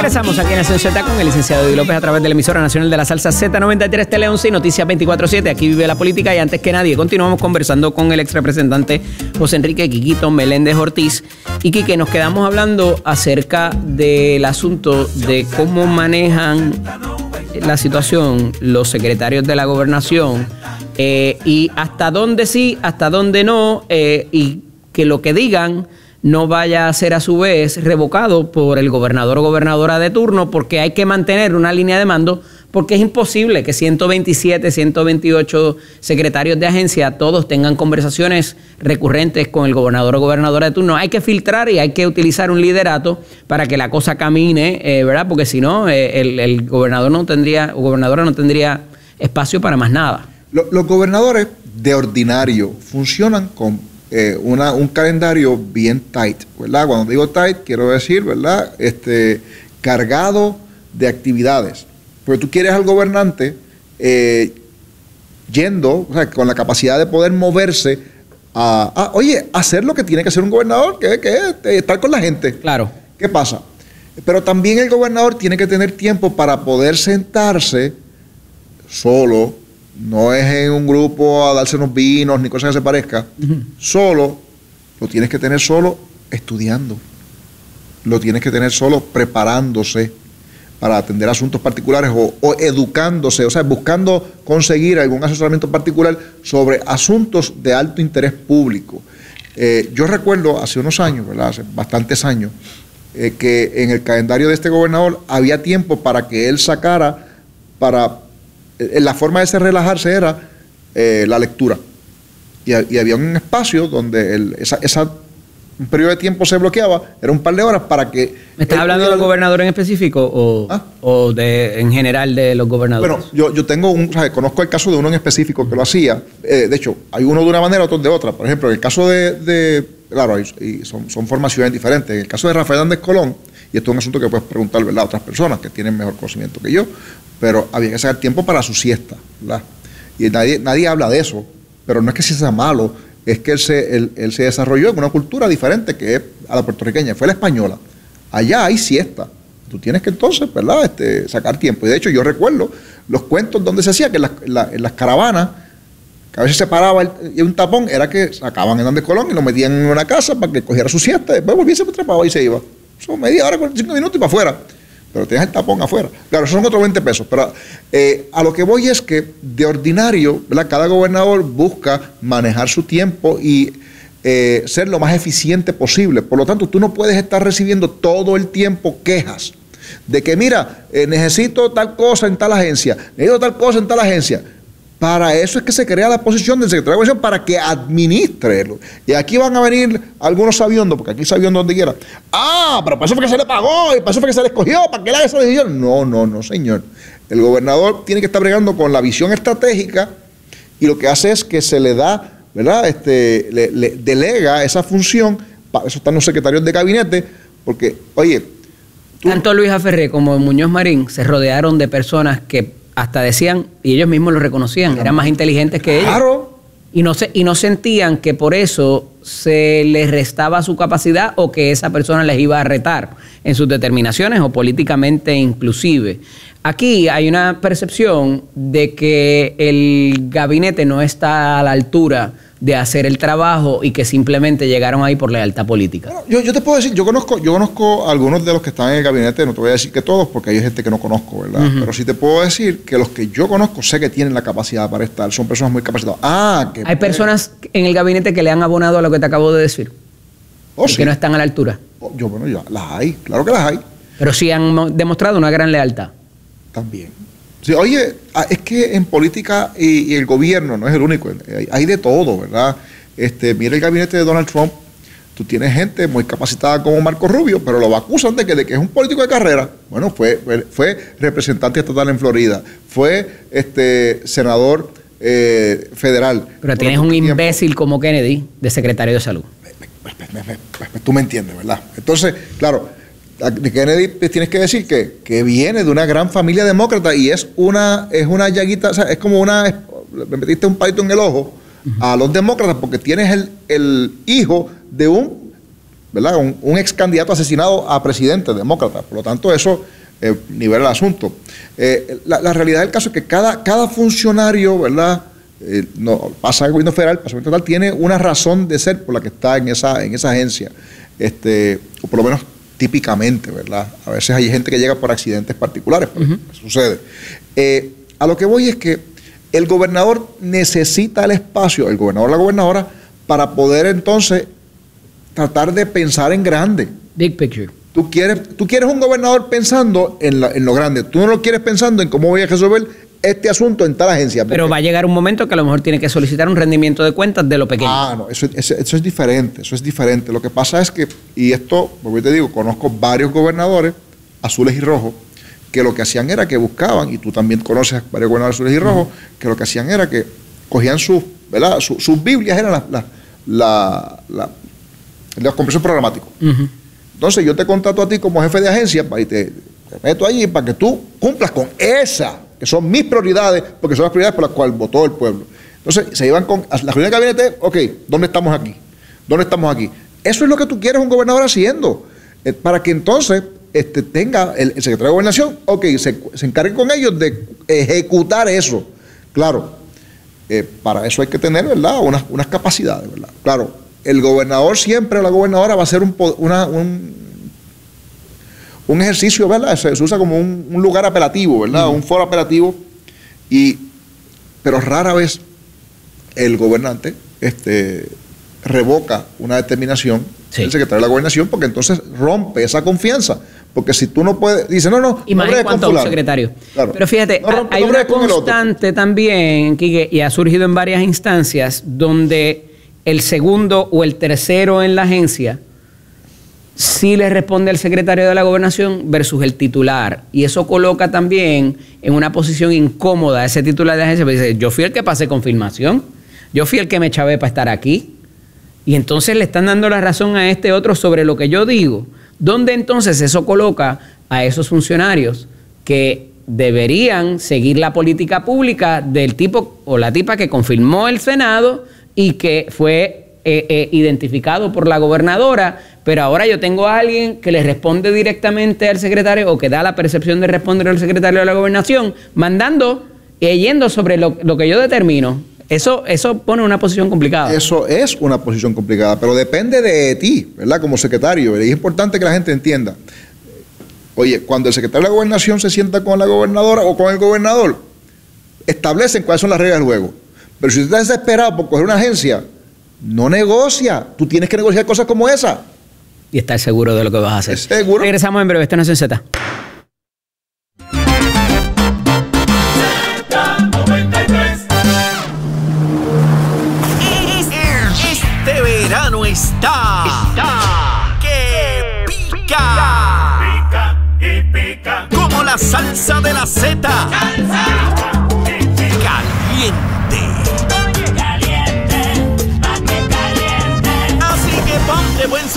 Regresamos aquí en Nación Z con el licenciado Eddie López a través de la emisora nacional de la salsa Z93 Tele 11 y Noticias 24/7. Aquí vive la política y antes que nadie continuamos conversando con el ex representante José Enrique Quiquito Meléndez Ortiz. Y Quique, nos quedamos hablando acerca del asunto de cómo manejan la situación los secretarios de la gobernación y hasta dónde sí, hasta dónde no, y que lo que digan no vaya a ser a su vez revocado por el gobernador o gobernadora de turno, porque hay que mantener una línea de mando, porque es imposible que 127, 128 secretarios de agencia todos tengan conversaciones recurrentes con el gobernador o gobernadora de turno. Hay que filtrar y hay que utilizar un liderato para que la cosa camine, ¿verdad? Porque si no, el gobernador no tendría, o gobernadora no tendría espacio para más nada. Los gobernadores de ordinario funcionan con un calendario bien tight, ¿verdad? Cuando digo tight, quiero decir, ¿verdad? Cargado de actividades. Porque tú quieres al gobernante yendo, o sea, con la capacidad de poder moverse oye, hacer lo que tiene que hacer un gobernador, que es estar con la gente. Claro. ¿Qué pasa? Pero también el gobernador tiene que tener tiempo para poder sentarse solo. No es en un grupo a darse unos vinos ni cosas que se parezca. Solo, lo tienes que tener solo estudiando. Lo tienes que tener solo preparándose para atender asuntos particulares o educándose, o sea, buscando conseguir algún asesoramiento particular sobre asuntos de alto interés público. Yo recuerdo hace unos años, ¿verdad? Hace bastantes años, que en el calendario de este gobernador había tiempo para que él sacara la forma de relajarse era la lectura. Y había un espacio donde un periodo de tiempo se bloqueaba, era un par de horas para que... ¿Me estás hablando del gobernador en específico o en general de los gobernadores? Bueno, yo tengo conozco el caso de uno en específico que lo hacía. De hecho, hay uno de una manera, otro de otra. Por ejemplo, en el caso claro, son formaciones diferentes. En el caso de Rafael Hernández Colón, y esto es un asunto que puedes preguntar, ¿verdad?, a otras personas que tienen mejor conocimiento que yo, pero había que sacar tiempo para su siesta, ¿verdad? Y nadie habla de eso, pero no es que sea malo, es que él se desarrolló en una cultura diferente que es a la puertorriqueña, fue la española. Allá hay siesta, tú tienes que entonces, ¿verdad?, sacar tiempo. Y de hecho yo recuerdo los cuentos donde se hacía que en las caravanas, que a veces se paraba un tapón, era que sacaban a Hernández Colón y lo metían en una casa para que cogiera su siesta, después volvía, se trepaba y se iba. Son media hora, 45 minutos y para afuera. Pero tienes el tapón afuera. Claro, esos son otros 20 pesos. Pero a lo que voy es que de ordinario, ¿verdad?, cada gobernador busca manejar su tiempo y ser lo más eficiente posible. Por lo tanto, tú no puedes estar recibiendo todo el tiempo quejas de que, mira, necesito tal cosa en tal agencia, necesito tal cosa en tal agencia. Para eso es que se crea la posición del secretario de Gobernación, para que administre. Y aquí van a venir algunos sabiondos, porque aquí sabiondos donde quiera. Pero para eso fue que se le pagó, y para eso fue que se le escogió, para que le haga esa decisión. No, señor. El gobernador tiene que estar bregando con la visión estratégica y lo que hace es que se le da, ¿verdad?, le delega esa función. Para eso están los secretarios de gabinete, porque, oye... Tanto Luis Aferré como Muñoz Marín se rodearon de personas que hasta decían, y ellos mismos lo reconocían, eran más inteligentes que ellos. Claro. Y no sentían que por eso se les restaba su capacidad o que esa persona les iba a retar en sus determinaciones o políticamente inclusive. Aquí hay una percepción de que el gabinete no está a la altura de hacer el trabajo y que simplemente llegaron ahí por lealtad política. Bueno, yo te puedo decir, yo conozco a algunos de los que están en el gabinete, no te voy a decir que todos, porque hay gente que no conozco, ¿verdad? Pero sí te puedo decir que los que yo conozco sé que tienen la capacidad para estar, son personas muy capacitadas. Hay personas en el gabinete que le han abonado a lo que te acabo de decir, y que no están a la altura. Las hay, claro que las hay. Pero sí han demostrado una gran lealtad. También. Sí, oye, es que en política y el gobierno no es el único, hay de todo, ¿verdad? Mira el gabinete de Donald Trump, tú tienes gente muy capacitada como Marco Rubio, pero lo acusan de que es un político de carrera. Bueno, fue representante estatal en Florida, fue senador federal. Pero tienes un imbécil como Kennedy de secretario de salud. Tú me entiendes, ¿verdad? Entonces, claro, de Kennedy tienes que decir que viene de una gran familia demócrata y es una llaguita, o sea, es como le metiste un palito en el ojo a los demócratas porque tienes el hijo de un ex candidato asesinado a presidente demócrata. Por lo tanto, eso nivel el asunto. La realidad del caso es que cada funcionario, ¿verdad? No, pasa el gobierno federal, pasa el gobierno estatal, tiene una razón de ser por la que está en esa agencia, o por lo menos típicamente, ¿verdad? A veces hay gente que llega por accidentes particulares, pero sucede. A lo que voy es que el gobernador necesita el espacio, el gobernador o la gobernadora, para poder entonces tratar de pensar en grande. Big picture. Tú quieres un gobernador pensando en lo grande. Tú no lo quieres pensando en cómo voy a resolver este asunto en tal agencia. Pero va a llegar un momento que a lo mejor tiene que solicitar un rendimiento de cuentas de lo pequeño. No, eso es diferente, eso es diferente. Lo que pasa es que, y esto, porque te digo, conozco varios gobernadores, azules y rojos, que lo que hacían era que buscaban, y tú también conoces varios gobernadores azules y rojos, que lo que hacían era que cogían ¿verdad? Sus Biblias, eran los compromisos programáticos. Entonces yo te contrato a ti como jefe de agencia y te meto allí para que tú cumplas con esa, que son mis prioridades, porque son las prioridades por las cuales votó el pueblo. Entonces se iban con la reunión de gabinete, ok, ¿dónde estamos aquí? ¿Dónde estamos aquí? Eso es lo que tú quieres un gobernador haciendo, para que entonces tenga el secretario de Gobernación, ok, se encargue con ellos de ejecutar eso. Claro, para eso hay que tener, ¿verdad?, unas capacidades, ¿verdad? Claro, el gobernador siempre, o la gobernadora, va a ser un ejercicio, ¿verdad? Se usa como un lugar apelativo, ¿verdad? Un foro apelativo, pero rara vez el gobernante revoca una determinación del secretario de la Gobernación, porque entonces rompe esa confianza. Porque si tú no puedes, dice, no. Y más en cuanto a un secretario. Claro. Pero fíjate, hay una constante también, Quique, y ha surgido en varias instancias, donde el segundo o el tercero en la agencia sí le responde al secretario de la Gobernación versus el titular. Y eso coloca también en una posición incómoda a ese titular de agencia, porque dice, yo fui el que pasé confirmación, yo fui el que me chavé para estar aquí. Y entonces le están dando la razón a este otro sobre lo que yo digo. ¿Dónde entonces eso coloca a esos funcionarios que deberían seguir la política pública del tipo o la tipa que confirmó el Senado y que fue identificado por la gobernadora, pero ahora yo tengo a alguien que le responde directamente al secretario o que da la percepción de responder al secretario de la Gobernación, mandando y yendo sobre lo que yo determino? Eso pone una posición complicada. Eso es una posición complicada, pero depende de ti, ¿verdad? Como secretario. Y es importante que la gente entienda. Oye, cuando el secretario de la Gobernación se sienta con la gobernadora o con el gobernador, establecen cuáles son las reglas del juego. Pero si usted está desesperado por coger una agencia, no negocia. Tú tienes que negociar cosas como esa. Y estar seguro de lo que vas a hacer. ¿Seguro? Regresamos en breve. Esto no es Z. Este verano está que pica. Pica y pica. Como la salsa de la Z. ¡Salsa!